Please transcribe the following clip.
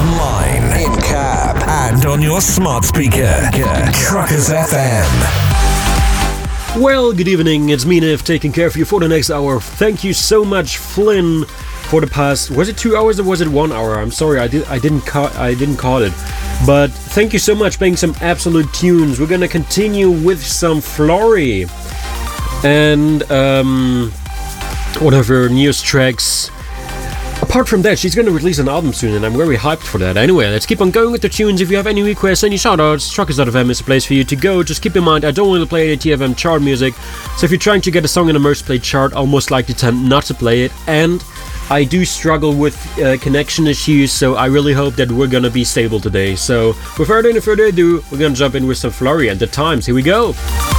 online, in cab, and on your smart speaker. Truckers FM. Well, good evening. It's me, Nev, taking care of you for the next hour. Thank you so much, Flynn, for the past. Was it 2 hours or was it 1 hour? I'm sorry, I didn't call it. But thank you so much, playing some absolute tunes. We're gonna continue with some Flory and one of her newest tracks. Apart from that, she's going to release an album soon, and I'm very hyped for that. Anyway, let's keep on going with the tunes. If you have any requests, any shoutouts, Truckers.fm is the place for you to go. Just keep in mind, I don't want to play the TFM chart music, so if you're trying to get a song in the Merge Play chart, I'll most likely tend not to play it. And I do struggle with connection issues, so I really hope that we're going to be stable today. So, without any further ado, we're going to jump in with some Flory and The Times. Here we go.